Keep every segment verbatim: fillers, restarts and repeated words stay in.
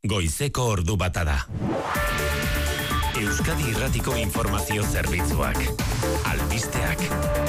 goizeko ordu bata da. Euskadi Irratiko Informazio Zerbitzuak. Albisteak.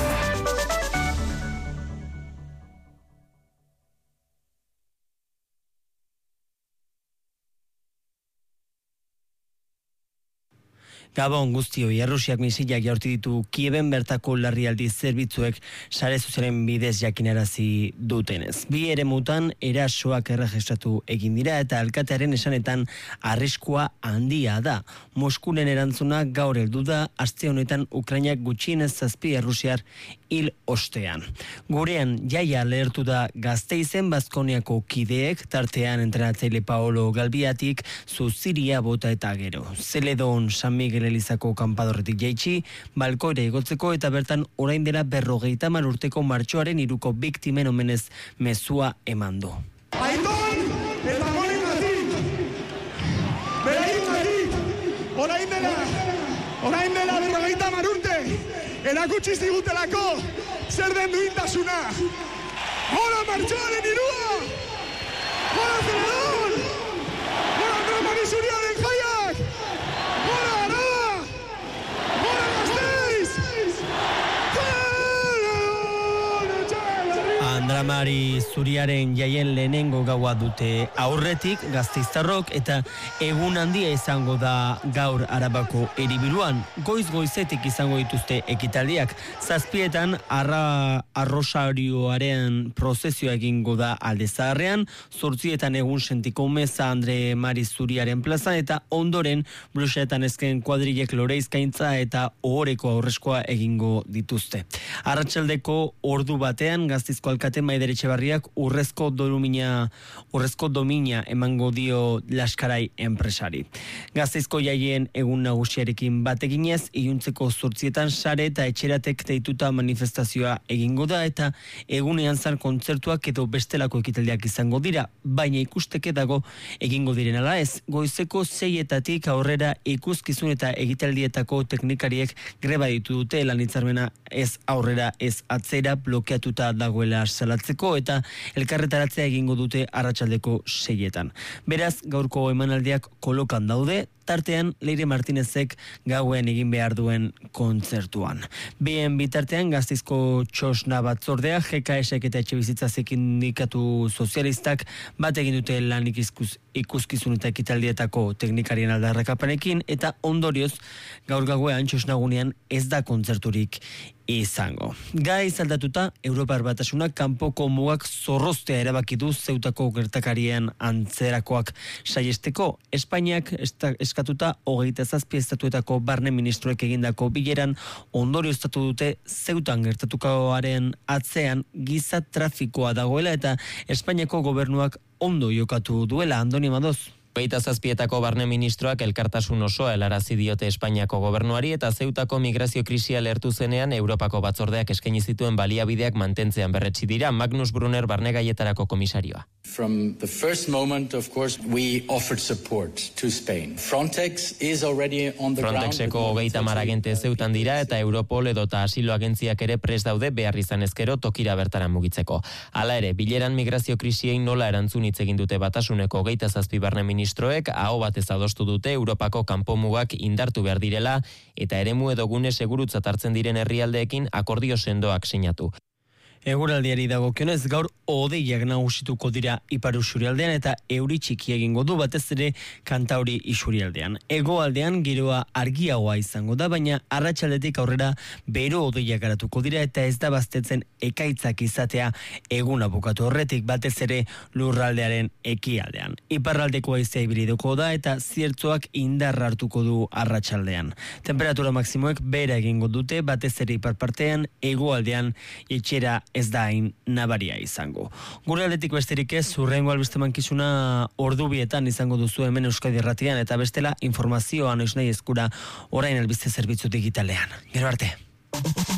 Gabon guztioi, Errusiak misilak jaurti ditu Kieben bertako larrialdi zerbitzuek sare sozialen bidez jakinarazi dutenez. Bi eremutan erasoak erregistratu egin dira eta alkatearen esanetan arriskua handia da. Moskuren erantzuna gaur heldu da, aste honetan Ukrainak gutxienez zazpi errusiar hil ostean. Gurean jaia lehertu da Gasteizen Baskoniako kideek, tartean entrenatzaile Paolo Galbiatik, Zuziria bota eta gero. Zeledon San Miguel Elizako kanpadorretik jaitsi, balkoire igotzeko eta bertan orain dela berrogeita hamar urteko martxoaren hiruko biktimen omenez mezua eman du. Aiton eta morengatik, beraingatik, orain dela, orain dela berrogeita hamar urte, erakutsi zigutelako zer den duintasuna. Gora martxoaren hirua! Gora Zeledon! Gora Andramari Zuriaren jaiak! Gora Araba! Gora Gasteiz! Andramari Zuriaren jaien lehenengo gaua dute aurretik Gasteiztarrok eta egun handia izango da gaur Arabako hiriburuan. Goiz-goizetik izango dituzte ekitaldiak. Zazpietan arra, arrosarioaren prozesioa egingo da Alde Zaharrean, zortzietan egun sentiko meza Andre Mari Zuriaren plazan eta ondoren Bruxetan ezken kuadrilek loreizkaintza eta ohoreko aurreskoa egingo dituzte. Arratsaldeko ordu batean Gasteizko alkate Maider Etxebarriak urrezko domina, urrezko domina emango dio Laskarai enpresari. Gasteizko jaien egun nagusiarekin bat eginez, iluntzeko zortzietan sare eta etxeratek deituta manifestazioa egingo da eta egunean zar kontzertuak edo bestelako ekitaldiak izango dira, baina ikusteke dago egingo diren ala ez. Goizeko seietatik aurrera ikuskizun eta egitaldietako teknikariek greba ditu dute lan hitzarmena ez aurrera ez atzera blokeatuta dagoela salatzeko eta elkarretaratzea egingo dute arratsaldeko seietan. Beraz, gaurko emanaldiak kolokan daude, tartean Leire Martinezek gauen egin behar duen kontzertuan. Bien bitartean Gasteizko txosna batzordea, G K S ek eta etxebizitza sindikatu sozialistak bat egin dute lan ikuskuz, ikuskizun eta ekitaldietako teknikarien aldarrakapanekin eta ondorioz gaur gauean txosnagunean ez da kontzerturik izango. Gai aldatuta, Europar Batasunak kanpoko mugak zorroztea erabaki du Zeutako gertakarien antzerakoak saiesteko. Espainiak eskatuta hogeita zazpi estatuetako barne ministroek egindako bileran ondorioztatu dute Zeutan gertatukoaren atzean giza trafikoa dagoela eta Espainiako gobernuak ondo jokatu duela. Andoni Madoz. Hogeita zazpietako barne ministroak elkartasun osoa helarazi diote Espainiako gobernuari eta Zeutako migrazio krisia lehertu zenean Europako batzordeak eskaini zituen baliabideak mantentzean berretsi dira. Magnus Brunner barnegaietarako komisarioa. From the first moment, of course, we offered support to Spain. Frontex is already on the ground. Frontexeko hogeita hamar agente Zeutan dira eta Europol edota asilo agentziak ere prest daude behar izan ezkero tokira bertara mugitzeko. Hala ere, bileran migrazio krisiei nola erantzun hitz egin dute Batasuneko hogeita zazpi barne ministroek aho batez adostu dute Europako kanpomugak indartu behar direla eta eremu edo gune segurutzat hartzen diren herrialdeekin akordio sendoak sinatu. Eguraldiari dagokionez gaur hodeiak nagusituko dira ipar isurialdean eta euri txiki egingo du batez ere Kantauri isurialdean. Hegoaldean giroa argiagoa izango da, baina arratsaldetik aurrera bero hodeiak garatuko dira eta ez da baztertzen ekaitzak izatea eguna bukatu horretik batez ere lurraldearen ekialdean. Iparraldeko haizea ibiliko da eta ziertzoak indarra hartuko du arratsaldean. Temperatura maksimoek bera egingo dute batez ere ipar partean, hegoaldean etxera ez da hain nabaria izango. Gure aldetik besterik ez, hurrengo albiste mankizuna ordubietan izango duzu hemen Euskadi Irratian eta bestela informazioa noiz nahi eskura orain albiste zerbitzu digitalean. Gero arte.